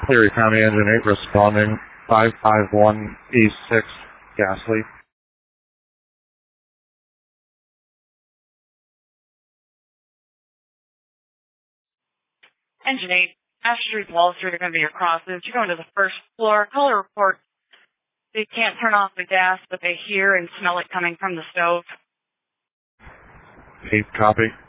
Cleary County Engine 8 responding, 551 East 6, gas leak. Engine 8, Ash Street, Wall Street are going to be your crosses. You're going to the first floor. Color report. They can't turn off the gas, but they hear and smell it coming from the stove. 8, copy.